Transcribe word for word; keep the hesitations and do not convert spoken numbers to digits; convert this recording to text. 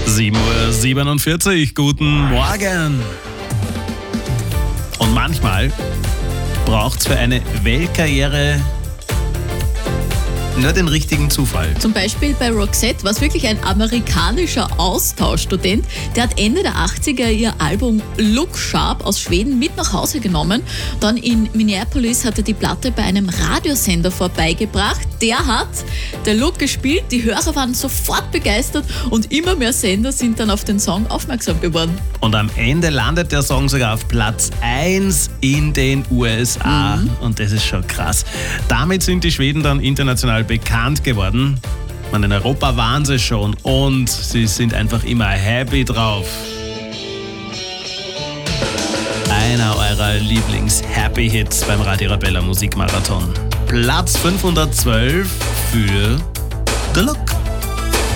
sieben Uhr siebenundvierzig, guten Morgen. Und manchmal braucht es für eine Weltkarriere nur den richtigen Zufall. Zum Beispiel bei Roxette war es wirklich ein amerikanischer Austauschstudent. Der hat Ende der achtziger ihr Album Look Sharp aus Schweden mit nach Hause genommen. Dann in Minneapolis hat er die Platte bei einem Radiosender vorbeigebracht. Der hat der Look gespielt, die Hörer waren sofort begeistert und immer mehr Sender sind dann auf den Song aufmerksam geworden. Und am Ende landet der Song sogar auf Platz eins in den U S A. Mhm. Und das ist schon krass. Damit sind die Schweden dann international bekannt geworden. Man, in Europa waren sie schon und sie sind einfach immer happy drauf. Einer eurer Lieblings-Happy-Hits beim Radio Arabella Musikmarathon. Platz fünfhundertzwölf für The Look.